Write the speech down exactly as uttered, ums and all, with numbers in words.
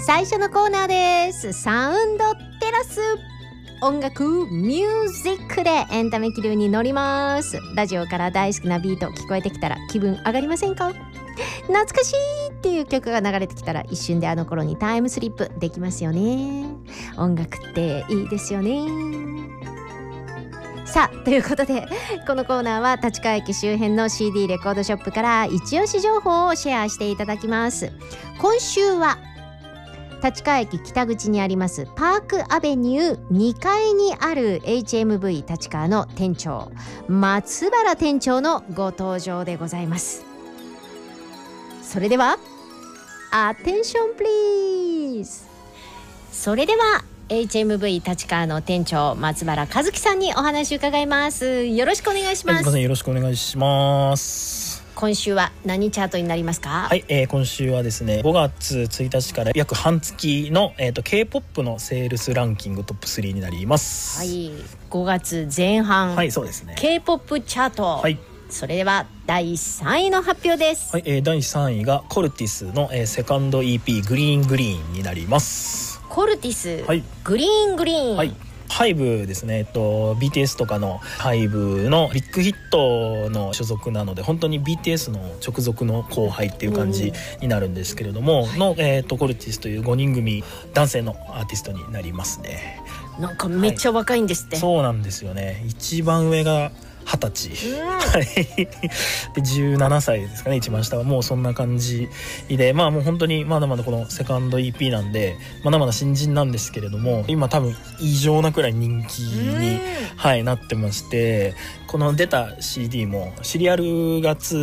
最初のコーナーです。サウンドテラス、音楽ミュージックでエンタメ気流に乗ります。ラジオから大好きなビート聞こえてきたら気分上がりませんか？懐かしいっていう曲が流れてきたら一瞬であの頃にタイムスリップできますよね。音楽っていいですよね。さあということで、このコーナーは立川駅周辺の シーディー レコードショップから一押し情報をシェアしていただきます。今週は立川駅北口にありますパークアベニューにかいにある エイチエムブイ 立川の店長、松原店長のご登場でございます。それではアテンションプリーズ。それでは エイチエムブイ 立川の店長松原和樹さんにお話を伺います。よろしくお願いします。 はい、よろしくお願いします。 今週は何チャートになりますか？ はい、えー、今週はですねごがつついたちから約半月の、えー、と K-ポップ のセールスランキングトップスリーになります。 はい、ごがつぜん半、 はい、そうですね、 K-ポップ チャート、 はい、 それではだいさんいの発表です。 はい、えー、だいさんいがコルティスの、えー、セカンド イーピー グリーングリーンになります。 コルティス、 はい、 グリーングリーン、 はい、ハイブですね、えっと、ビーティーエス とかのハイブのビッグヒットの所属なので、本当に ビーティーエス の直属の後輩っていう感じになるんですけれども、の、えっと、コルティスというごにん組男性のアーティストになりますね。 なんかめっちゃ若いんですって、はい、 そうなんですよね。一番上がはたち、でじゅうななさいですかね、一番下は。もうそんな感じで、まあもう本当にまだまだこのセカンド イーピー なんでまだまだ新人なんですけれども、今多分異常なくらい人気に、はい、なってまして、この出た シーディー もシリアルがつ